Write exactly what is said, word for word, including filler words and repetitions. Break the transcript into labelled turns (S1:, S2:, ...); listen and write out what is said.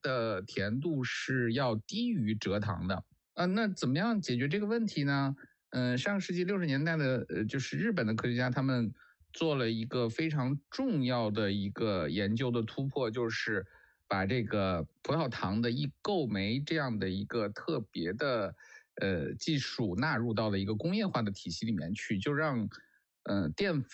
S1: 的甜度是要低于蔗糖的。呃，那怎么样解决这个问题呢？呃，上个世纪六十年代的，呃，就是日本的科学家，他们做了一个非常重要的一个研究的突破，就是把这个葡萄糖的异构酶这样的一个特别的呃技术纳入到了一个工业化的体系里面去，就让呃淀